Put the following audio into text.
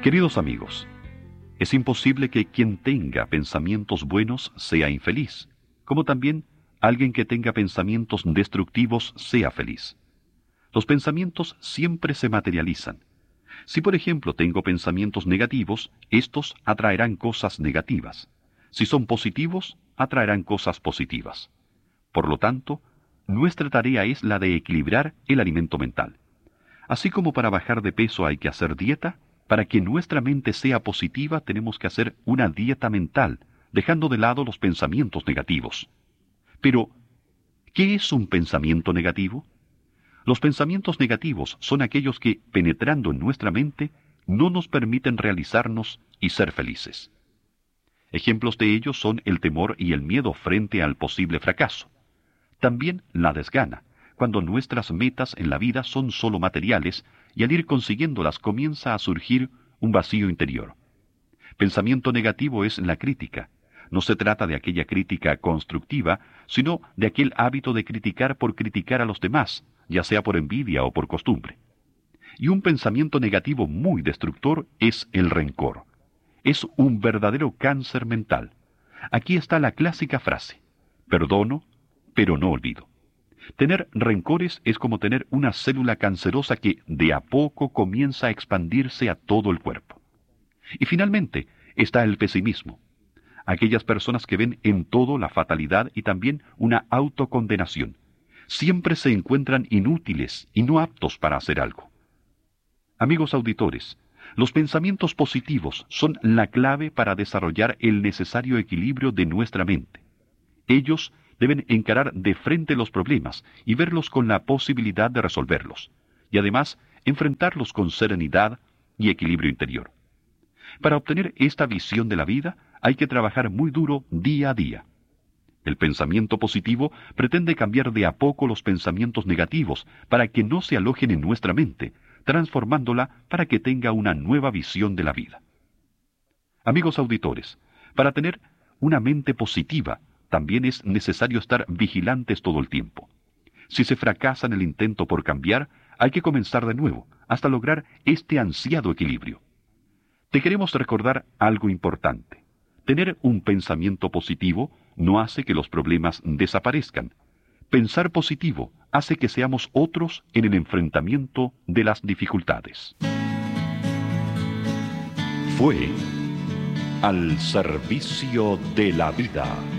Queridos amigos, es imposible que quien tenga pensamientos buenos sea infeliz, como también alguien que tenga pensamientos destructivos sea feliz. Los pensamientos siempre se materializan. Si por ejemplo tengo pensamientos negativos, estos atraerán cosas negativas. Si son positivos, atraerán cosas positivas. Por lo tanto, nuestra tarea es la de equilibrar el alimento mental. Así como para bajar de peso hay que hacer dieta, para que nuestra mente sea positiva tenemos que hacer una dieta mental, dejando de lado los pensamientos negativos. Pero, ¿qué es un pensamiento negativo? Los pensamientos negativos son aquellos que, penetrando en nuestra mente, no nos permiten realizarnos y ser felices. Ejemplos de ellos son el temor y el miedo frente al posible fracaso. También la desgana, cuando nuestras metas en la vida son solo materiales y al ir consiguiéndolas comienza a surgir un vacío interior. Pensamiento negativo es la crítica. No se trata de aquella crítica constructiva, sino de aquel hábito de criticar por criticar a los demás, ya sea por envidia o por costumbre. Y un pensamiento negativo muy destructor es el rencor. Es un verdadero cáncer mental. Aquí está la clásica frase: perdono, pero no olvido. Tener rencores es como tener una célula cancerosa que de a poco comienza a expandirse a todo el cuerpo. Y finalmente está el pesimismo. Aquellas personas que ven en todo la fatalidad y también una autocondenación. Siempre se encuentran inútiles y no aptos para hacer algo. Amigos auditores, los pensamientos positivos son la clave para desarrollar el necesario equilibrio de nuestra mente. Ellos deben encarar de frente los problemas y verlos con la posibilidad de resolverlos, y además enfrentarlos con serenidad y equilibrio interior. Para obtener esta visión de la vida, hay que trabajar muy duro día a día. El pensamiento positivo pretende cambiar de a poco los pensamientos negativos para que no se alojen en nuestra mente, transformándola para que tenga una nueva visión de la vida. Amigos auditores, para tener una mente positiva, también es necesario estar vigilantes todo el tiempo. Si se fracasa en el intento por cambiar, hay que comenzar de nuevo, hasta lograr este ansiado equilibrio. Te queremos recordar algo importante. Tener un pensamiento positivo no hace que los problemas desaparezcan. Pensar positivo hace que seamos otros en el enfrentamiento de las dificultades. Fue Al Servicio de la Vida